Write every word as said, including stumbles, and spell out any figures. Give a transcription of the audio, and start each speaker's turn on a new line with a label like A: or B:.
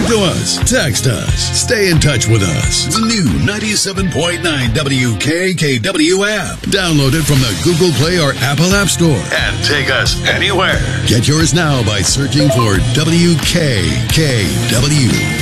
A: to us. Text us. Stay in touch with us. The new ninety-seven point nine W K K W app. Download it from the Google Play or Apple App Store. And take us anywhere. Get yours now by searching for W K K W.